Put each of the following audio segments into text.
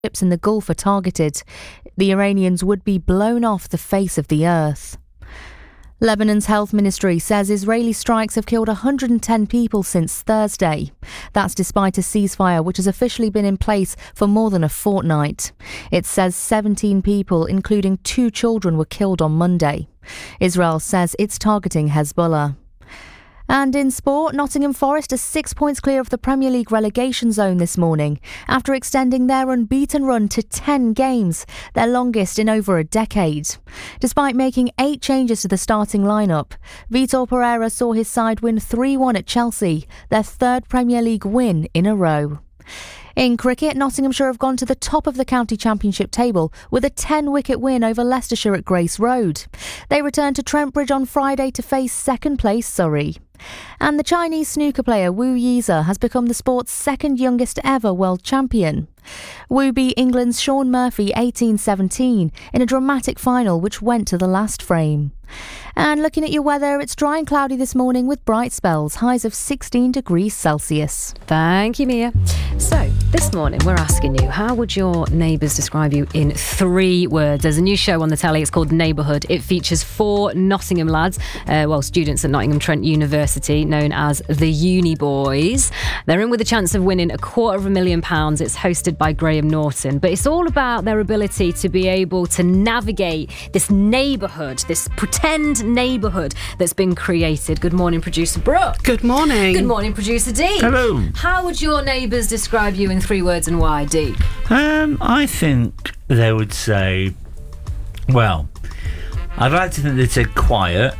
ships in the Gulf are targeted. The Iranians would be blown off the face of the earth. Lebanon's health ministry says Israeli strikes have killed 110 people since Thursday. That's despite a ceasefire which has officially been in place for more than a fortnight. It says 17 people, including 2 children, were killed on Monday. Israel says it's targeting Hezbollah. And in sport, Nottingham Forest are 6 points clear of the Premier League relegation zone this morning after extending their unbeaten run to 10 games, their longest in over a decade. Despite making 8 changes to the starting lineup, Vitor Pereira saw his side win 3-1 at Chelsea, their 3rd Premier League win in a row. In cricket, Nottinghamshire have gone to the top of the county championship table with a 10-wicket win over Leicestershire at Grace Road. They return to Trent Bridge on Friday to face second-place Surrey. And the Chinese snooker player Wu Yize has become the sport's 2nd youngest ever world champion. Wu beat England's Shaun Murphy 18-17 in a dramatic final which went to the last frame. And looking at your weather, it's dry and cloudy this morning with bright spells, highs of 16 degrees Celsius. Thank you, Mia. So, this morning we're asking you, how would your neighbours describe you in 3 words? There's a new show on the telly, it's called Neighbourhood. It features 4 Nottingham lads, students at Nottingham Trent University, known as the Uni Boys. They're in with a chance of winning £250,000. It's hosted by Graham Norton, but it's all about their ability to be able to navigate this neighbourhood, this pretend neighbourhood that's been created. Good morning, producer Brooke. Good morning. Good morning, producer Dee. Hello. How would your neighbours describe you in 3 words and why, Dee? I think they would say, well, I'd like to think they'd say quiet,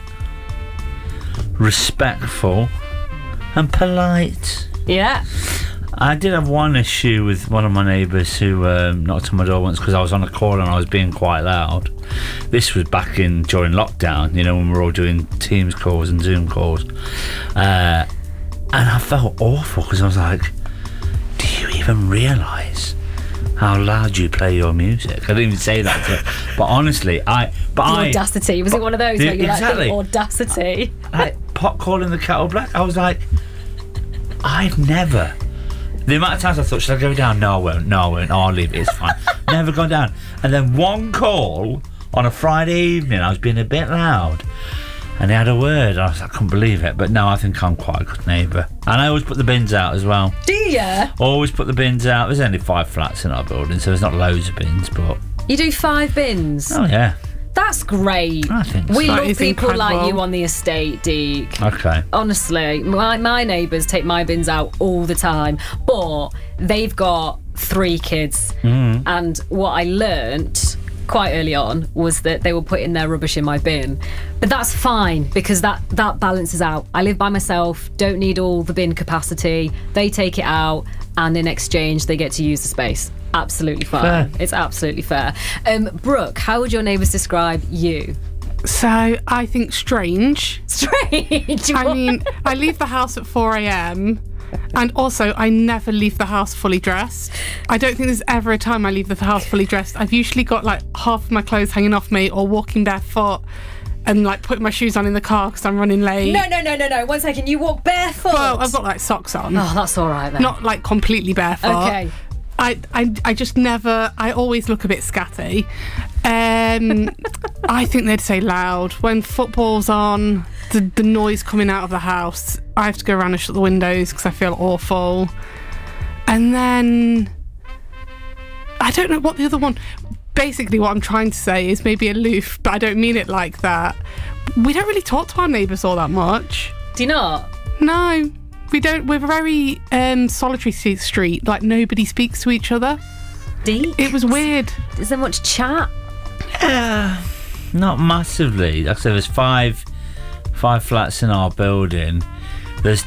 respectful and polite. Yeah. I did have one issue with one of my neighbours who knocked on my door once because I was on a call and I was being quite loud. This was back during lockdown, when we were all doing Teams calls and Zoom calls. And I felt awful because I was like, do you even realise how loud you play your music? I didn't even say that to her. But honestly, the audacity. Was it one of those where you're exactly. like, the audacity? Pot calling the kettle black. I was like, I've never... The amount of times I thought, should I go down? No, I won't. Oh, I'll leave it. It's fine. Never gone down. And then one call on a Friday evening, I was being a bit loud. And they had a word. I couldn't believe it. But no, I think I'm quite a good neighbour. And I always put the bins out as well. Do you? Always put the bins out. There's only 5 flats in our building, so there's not loads of bins, but... You do 5 bins? Oh, yeah. That's great. I think so. We love people incredible. like you on the estate, Deke. Okay. Honestly, my neighbours take my bins out all the time, but they've got 3 kids. And what I learnt quite early on was that they were putting their rubbish in my bin. But that's fine because that balances out. I live by myself, don't need all the bin capacity. They take it out and in exchange they get to use the space. Absolutely fine. Fair. It's absolutely fair. Brooke, how would your neighbours describe you? So, I think strange. Strange? I mean, I leave the house at 4 a.m. and also I never leave the house fully dressed. I don't think there's ever a time I leave the house fully dressed. I've usually got like half of my clothes hanging off me or walking barefoot and like putting my shoes on in the car because I'm running late. No. 1 second, you walk barefoot? Well, I've got like socks on. Oh, that's all right then. Not like completely barefoot. Okay. I just never... I always look a bit scatty. I think they'd say loud. When football's on, the noise coming out of the house, I have to go around and shut the windows because I feel awful. And then... I don't know what the other one... Basically, what I'm trying to say is maybe aloof, but I don't mean it like that. We don't really talk to our neighbours all that much. Do you not? No. We don't. We're very solitary street. Like nobody speaks to each other. Deep? It was weird. Is there much chat? Not massively. Like I said, there's five flats in our building. There's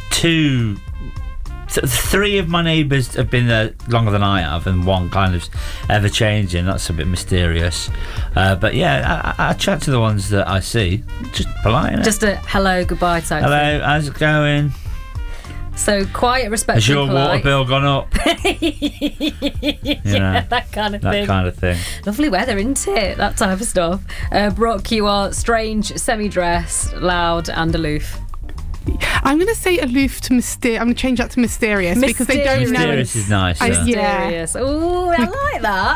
3 of my neighbours have been there longer than I have, and 1 kind of ever changing. That's a bit mysterious. But yeah, I chat to the ones that I see. Just polite, innit? Just a hello, goodbye type Hello, thing. how's it going? So quiet, respectful, has your polite. water bill gone up? Yeah, that kind of thing. Lovely weather, isn't it? That type of stuff. Brooke, you are strange, semi-dressed, loud and aloof. I'm going to say aloof to mysterious. I'm going to change that to mysterious because they don't know. Mysterious is nice. Yeah. Mysterious. Oh, I like that.